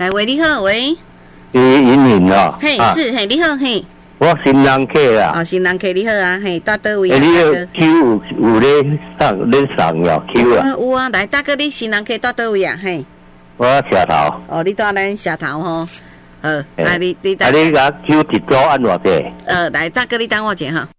哎喂，你好，喂。 莹哦。 嘿，是嘿，你好嘿。 我新人客啦。 哦，新人客你好啊，嘿，住倒位啊？ 你个 Q 有咧送了 Q 啊？ 有啊，来大哥，你新人客住倒位啊？嘿。 我社头。 哦，你住咱社头吼。你甲 Q 一组按偌济？ 来大哥，你等我一下哈。